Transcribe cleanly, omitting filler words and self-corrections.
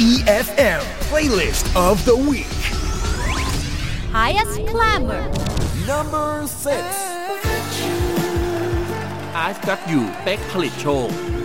EFM Playlist of the Week Highest Clamor Number 6 I've Got You เป๊กผลิตโชค